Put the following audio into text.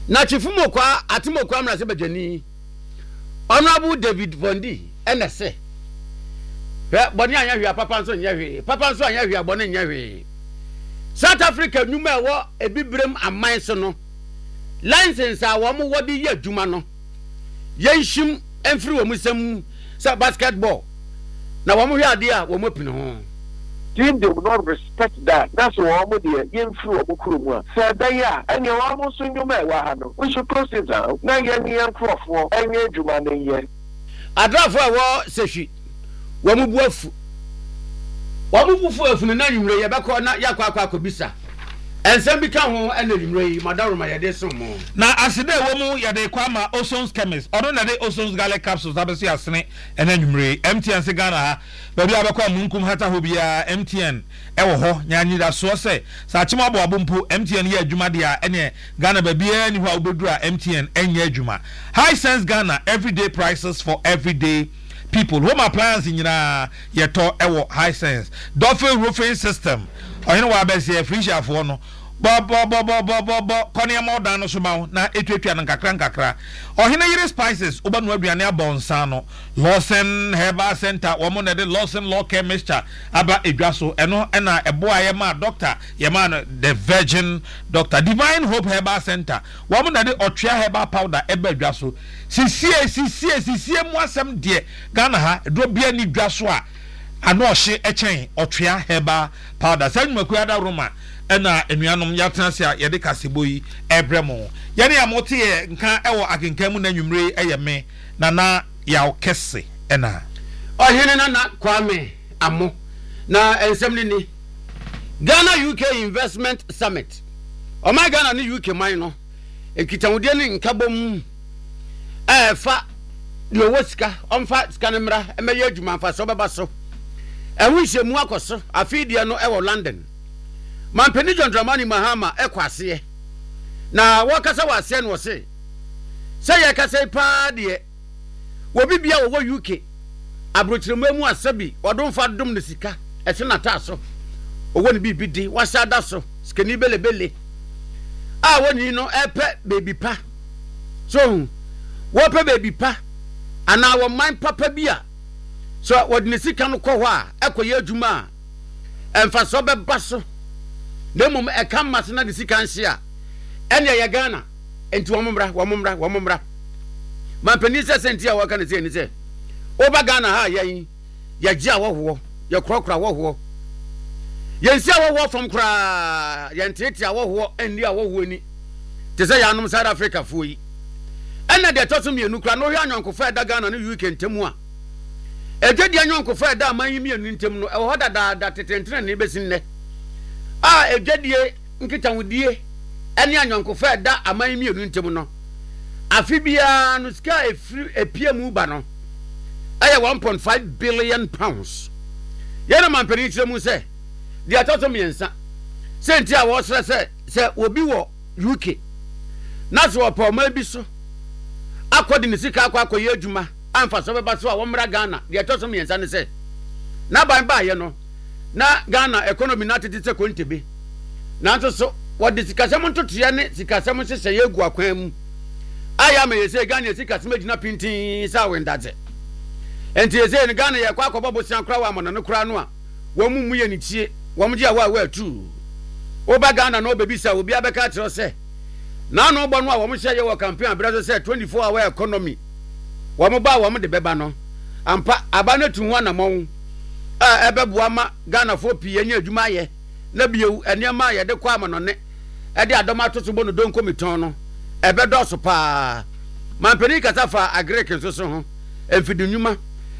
na chifumokwa atimokwa mra se bajani Honorable David Vondi NSA boni anya hwe papa nso nya hwe papa nso anya hwe boni nya hwe South Africa nyuma ewo ebibrem aman so no license a wo mo wodi ye adwuma no yenhim emfiri wo musam sa basketball na wo mo hwe ade a wo mo pini ho. They will not respect that. That's what I'm doing. You through a book. So they are, and you almost in your man. We should proceed now. Now you're near for and you're Jumani yet. I draft for a war, says she. One move for the name Ray, Abacona, Yakwa Bisa. And some become home and Ray, Madame, my day some more. Now, as the woman, Yade Kwama, Ozon's chemist, or don't they Ozon's Gala capsules, Abasia Snake, and then Ray, MTN Segana, Baby Abacom Munkum Hata Hubia, MTN, Ewo, Yanida Source, Sachimabo Abumpu, MTN Ye Jumadia, and Ghana Baby, and Wabudra, MTN, and Ye Juma. High Sense Ghana, everyday prices for everyday people. Home appliance in Yato Ewo High Sense. Dolphin roofing system. I know what I say, free share for no. Bob, Connie Modano Sumau, na Ethiopian and Kakra. Or Hina spices, Uban Webiania Bonsano, Lawson Herbal Center, woman at the Lawson Law Chemistry, Abba Idraso, and a boy, Yama doctor, Yaman, the Virgin Doctor, Divine Hope Herbal Center, woman at the Otria Herbal Powder, Ebba Draso, CCA, moi some dear, Ghana, Drobia Ni Draswa. Ano she echen Otria Herbal Powder. Send me kwada Roma. Ena enuanom yatenase yede kaseboyi ebremo yene amote ye nka ewo akenkam na nwumre eyeme na ya okese ena ohene na Kwame Amo na ensem ni Ghana UK Investment Summit o my Ghana ni UK man no ekitawode ni nkabom fa yo wosika omfa sika ne mra emeye adwuma fa so beba so ehunhye mu akoso afidie no ewo London Mampeni John Dramani Mahama ekwase na wakasa wase no se ye kasa pa de wo bibia wo UK abrochiremu mu asabi odonfa dom ne sika ese na ta so owo ne bibidi wasa da so skani belebele a woni no epe baby pa so wo pe baby pa ana wo man papa bia so wodi ne sika no kɔ hɔ a ekoye adwuma emfa so beba so Demum e kam masina de sika nhia ene ya Ghana enti womumra mampani se senti a waka ne se ni se oba Ghana ha yan ya gia woho ya krokra woho yensi a woho from kra yentete a woho eni a woho ni te se ya anum South Africa fo yi ene de toso mienu kra no hwe anyonkofo da Ghana no UK ntemu a ejedi anyonkofo da aman yi mienu ntemu no e ho da tetentene ne besin ne ejadie nkitawudie ene anyonkofo da aman mienu ntemu no afibia no ska epiemu ba no aya 1.5 billion pounds yana mampeni tiremu se dia atoto miensa senti a wo sere se obi wo UK na so opa ma bi so akodi ne sika akwakoye adwuma amfa so beba so a wo mra Ghana dia atoto miensa ne se na ban ba ye no na Ghana economy na tete se kontebe na nto so wodi sikasem ntotoya ne sikasem sese ye gu akwan mu aya me yese Ghana sikasem agina pintin sa wendaze enti yese ne Ghana ye kwa akobɔ bosia kra wa amana no kra no a wo mu ye ne tie wo mu je a wa atu oba Ghana no bebisa obi abeka tro se na no bɔ no a wo mu hye ye wo campaign abrazo se 24 hour economy wo mu ba wo mu de beba no ampa aba na tu ho na mon ebeboa ma Ghana fo pie anya adwuma ye na biewu enema ye de kwa amanone e de adoma toso bo no don komiton no ebe do so pa mampeni kasa fa agrek nso so ho emfidi nwuma